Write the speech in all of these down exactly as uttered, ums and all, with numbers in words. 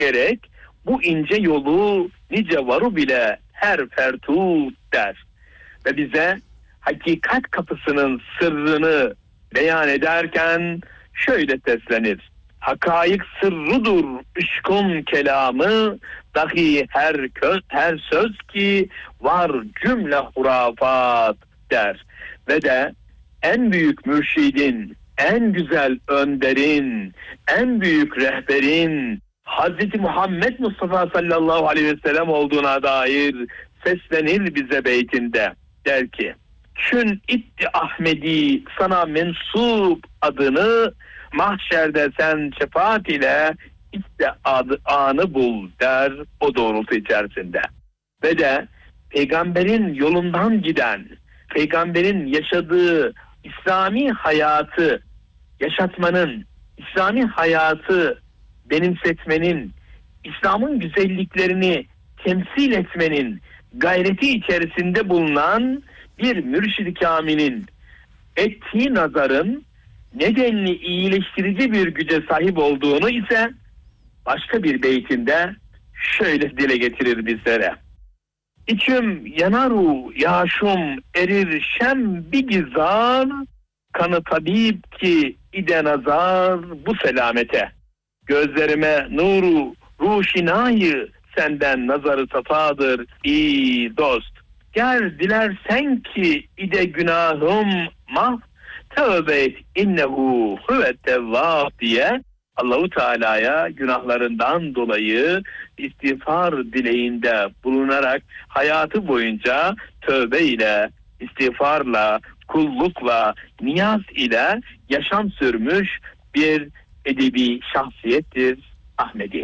gerek. Bu ince yolu nice varu bile her fertut der. Ve bize hakikat kapısının sırrını beyan ederken şöyle seslenir. Hakaik sırrıdır üşkun kelamı, dahi her köz, her söz ki var cümle hurafat der. Ve de en büyük mürşidin, en güzel önderin, en büyük rehberin Hazreti Muhammed Mustafa sallallahu aleyhi ve sellem olduğuna dair seslenir bize beytinde. Der ki, çün itti Ahmedi sana mensup adını, mahşerde sen şefaat ile iste adı, anı bul der o doğrultu içerisinde. Ve de peygamberin yolundan giden, peygamberin yaşadığı İslami hayatı yaşatmanın, İslami hayatı benimsetmenin, İslam'ın güzelliklerini temsil etmenin gayreti içerisinde bulunan bir mürşid-i kamilin ettiği nazarın nedenli iyileştirici bir güce sahip olduğunu ise başka bir beytinde şöyle dile getirir bizlere. İçim yanaru yaşum erir şem bir gizar, kanı tabip ki ide nazar bu selamete. Gözlerime nuru ruşinayı senden nazarı safadır iyi dost. Gel dilersen ki ide günahım mah, tövbe et innehu huvet tevvab diye Allahu Teala'ya günahlarından dolayı istiğfar dileğinde bulunarak hayatı boyunca tövbe ile, istiğfarla, kullukla, niyaz ile yaşam sürmüş bir edebi şahsiyettir Ahmedi.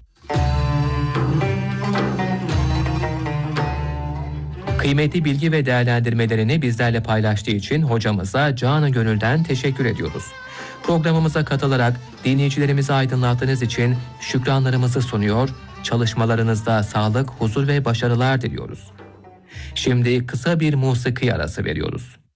Kıymetli bilgi ve değerlendirmelerini bizlerle paylaştığı için hocamıza canı gönülden teşekkür ediyoruz. Programımıza katılarak dinleyicilerimizi aydınlattığınız için şükranlarımızı sunuyor, çalışmalarınızda sağlık, huzur ve başarılar diliyoruz. Şimdi kısa bir musiki arası veriyoruz.